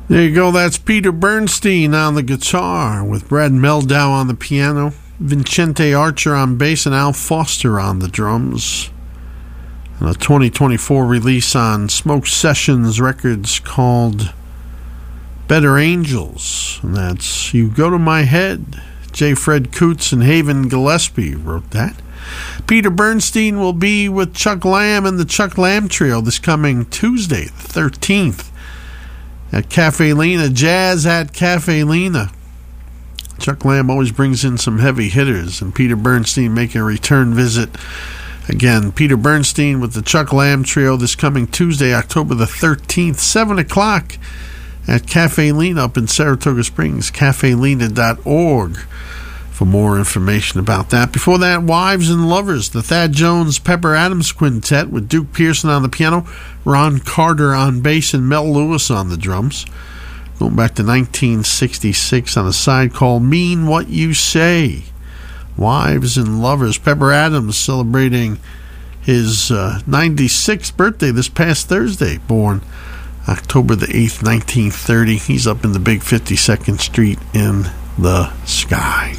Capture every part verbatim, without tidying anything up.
There you go. That's Peter Bernstein on the guitar with Brad Meldau on the piano, Vincente Archer on bass, and Al Foster on the drums. And a twenty twenty-four release on Smoke Sessions Records called Better Angels. And that's You Go to My Head. J. Fred Coots and Haven Gillespie wrote that. Peter Bernstein will be with Chuck Lamb and the Chuck Lamb Trio this coming Tuesday, the thirteenth. At Cafe Lena, Jazz at Cafe Lena. Chuck Lamb always brings in some heavy hitters, and Peter Bernstein making a return visit. Again, Peter Bernstein with the Chuck Lamb Trio this coming Tuesday, October the thirteenth, seven o'clock at Cafe Lena up in Saratoga Springs, cafe lena dot org for more information about that. Before that, Wives and Lovers, the Thad Jones Pepper Adams Quintet with Duke Pearson on the piano, Ron Carter on bass, and Mel Lewis on the drums. Going back to nineteen sixty-six on a side called Mean What You Say. Wives and Lovers. Pepper Adams celebrating his uh, ninety-sixth birthday this past Thursday, born October the eighth, nineteen thirty. He's up in the big fifty-second Street in the sky.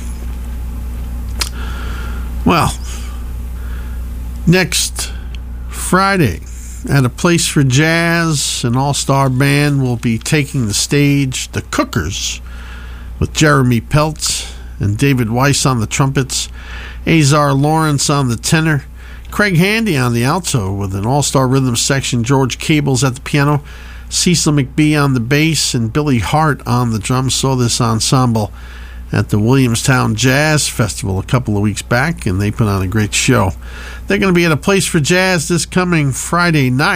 Well, next Friday at a Place for Jazz, an all-star band will be taking the stage, the Cookers, with Jeremy Peltz and David Weiss on the trumpets, Azar Lawrence on the tenor, Craig Handy on the alto with an all-star rhythm section, George Cables at the piano, Cecil McBee on the bass, and Billy Hart on the drums. Saw this ensemble at the Williamstown Jazz Festival a couple of weeks back, and they put on a great show. They're going to be at a Place for Jazz this coming Friday night.